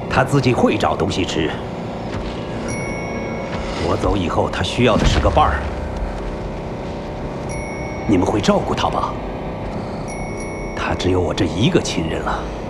他自己会找东西吃。我走以后，他需要的是个伴儿。你们会照顾他吧？他只有我这一个亲人了。